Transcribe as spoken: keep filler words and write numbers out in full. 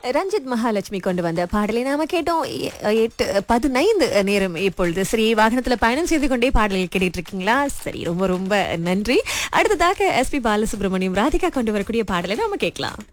ரஞ்சித் மகாலட்சுமி கொண்டு வந்த பாடலை நாம கேட்டோம். எ- எட்டு பதினைந்து நேரம் இப்பொழுது. சரி, வாகனத்துல பயணம் செய்து கொண்டே பாடல்கள் கேட்டுட்டு இருக்கீங்களா? சரி, ரொம்ப ரொம்ப நன்றி. அடுத்ததாக எஸ் பி பாலசுப்ரமணியம், ராதிகா கொண்டு வரக்கூடிய பாடலை நாம கேட்கலாம்.